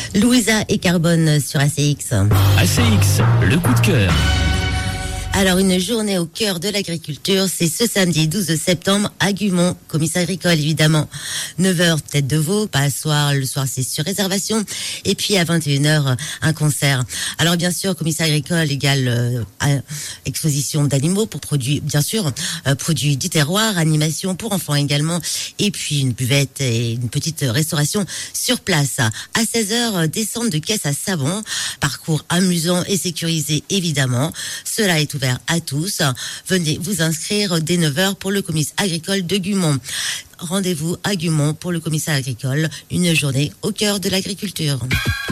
Louisa et Carbone sur ACX. ACX, le coup de cœur. Alors, une journée au cœur de l'agriculture, c'est ce samedi 12 septembre à Gumont, commissariat agricole évidemment. 9h, tête de veau, pas à soir, le soir c'est sur réservation. Et puis à 21h, un concert. Alors bien sûr, commissariat agricole égale exposition d'animaux pour produits, bien sûr, produits du terroir, animation pour enfants également. Et puis une buvette et une petite restauration sur place. À 16h, descente de caisse à savon, parcours amusant et sécurisé évidemment. Cela est ouvert à tous. Venez vous inscrire dès 9h pour le comice agricole de Gumont. Rendez-vous à Gumont pour le commissariat agricole, une journée au cœur de l'agriculture.